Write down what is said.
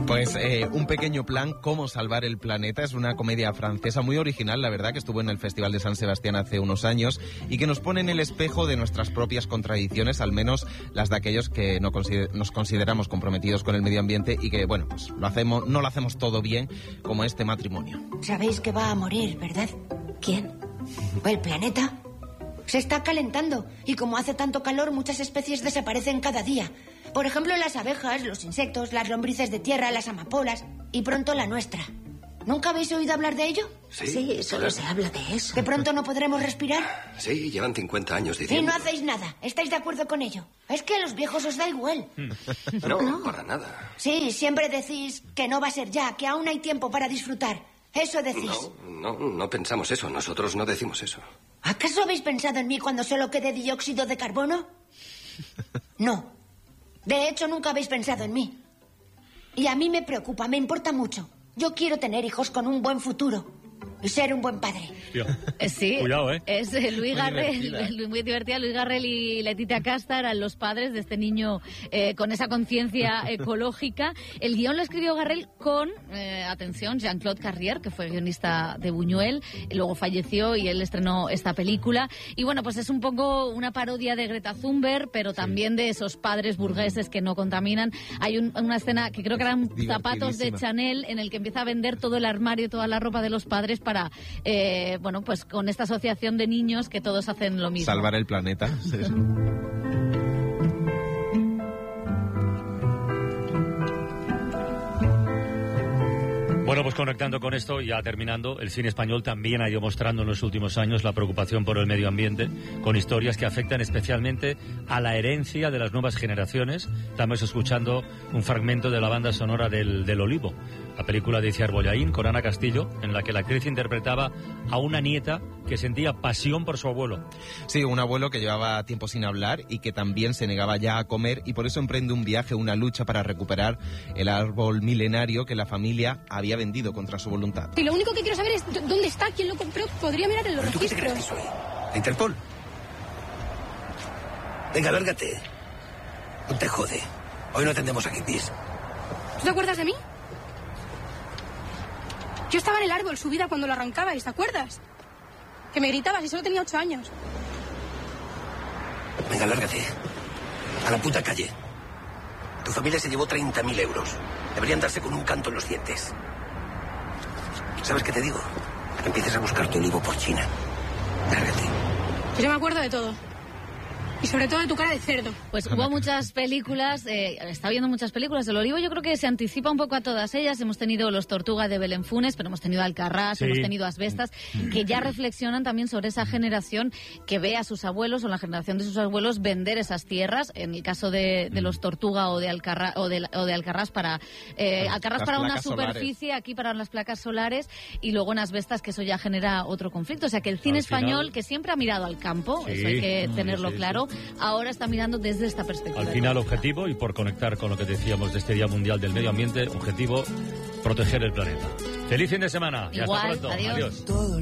Pues Un pequeño plan, cómo salvar el planeta, es una comedia francesa muy original, la verdad, que estuvo en el Festival de San Sebastián hace unos años y que nos pone en el espejo de nuestras propias contradicciones, al menos las de aquellos que nos consideramos comprometidos con el medio ambiente y que, bueno, pues no lo hacemos todo bien, como este matrimonio. Sabéis que va a morir, ¿verdad? ¿Quién? ¿El planeta? Se está calentando y como hace tanto calor, muchas especies desaparecen cada día. Por ejemplo, las abejas, los insectos, las lombrices de tierra, las amapolas y pronto la nuestra. ¿Nunca habéis oído hablar de ello? Sí, solo se habla de eso. ¿De pronto no podremos respirar? Sí, llevan 50 años diciendo... Y no hacéis nada. ¿Estáis de acuerdo con ello? Es que a los viejos os da igual. No, para nada. Sí, siempre decís que no va a ser ya, que aún hay tiempo para disfrutar. Eso decís. No pensamos eso. Nosotros no decimos eso. ¿Acaso habéis pensado en mí cuando solo quede dióxido de carbono? No. De hecho, nunca habéis pensado en mí. Y a mí me preocupa, me importa mucho. Yo quiero tener hijos con un buen futuro y ser un buen padre. Sí, cuidado, es Luis Garrel, muy divertida. Luis Garrel y Letitia Casta eran los padres de este niño con esa conciencia ecológica. El guión lo escribió Garrel con, atención, Jean-Claude Carrier, que fue guionista de Buñuel, y luego falleció y él estrenó esta película. Y bueno, pues es un poco una parodia de Greta Thunberg, pero también de esos padres burgueses que no contaminan. Hay una escena que creo que eran zapatos de Chanel, en el que empieza a vender todo el armario y toda la ropa de los padres para, bueno, pues con esta asociación de niños que todos hacen lo mismo. Salvar el planeta. Sí. Bueno, pues conectando con esto, ya terminando, el cine español también ha ido mostrando en los últimos años la preocupación por el medio ambiente, con historias que afectan especialmente a la herencia de las nuevas generaciones. Estamos escuchando un fragmento de la banda sonora del Olivo, la película de Itziar Bollaín con Ana Castillo, en la que la actriz interpretaba a una nieta que sentía pasión por su abuelo. Sí, un abuelo que llevaba tiempo sin hablar y que también se negaba ya a comer, y por eso emprende un viaje, una lucha para recuperar el árbol milenario que la familia había vendido contra su voluntad. Y lo único que quiero saber es dónde está, quién lo compró. Podría mirar en los registros. ¿Tú qué te crees que soy? ¿La Interpol? Venga, lárgate. No te jode. Hoy no atendemos a hippies. ¿Tú te acuerdas de mí? Yo estaba en el árbol subida cuando lo arrancabais, ¿te acuerdas? Que me gritabas y solo tenía 8 años. Venga, lárgate. A la puta calle. Tu familia se llevó 30.000 euros. Deberían darse con un canto en los dientes. ¿Sabes qué te digo? Que empieces a buscar tu olivo por China. Lárgate. Yo me acuerdo de todo. Y sobre todo de tu cara de cerdo. Pues hubo muchas películas, está viendo muchas películas. El Olivo yo creo que se anticipa un poco a todas ellas. Hemos tenido Los Tortugas de Belén Funes, pero hemos tenido Alcarrás, sí. Hemos tenido Asbestas, que ya reflexionan también sobre esa generación que ve a sus abuelos o la generación de sus abuelos vender esas tierras. En el caso de Los Tortuga o de Alcarrás, o de Alcarrás para Alcarrás para una superficie, solares. Aquí para las placas solares, y luego en Asbestas, que eso ya genera otro conflicto. O sea que el cine español, que siempre ha mirado al campo, eso hay que tenerlo claro, ahora está mirando desde esta perspectiva. Al final, objetivo, y por conectar con lo que decíamos de este Día Mundial del Medio Ambiente, objetivo, proteger el planeta. Feliz fin de semana. Igual, y hasta pronto. Adiós. Adiós.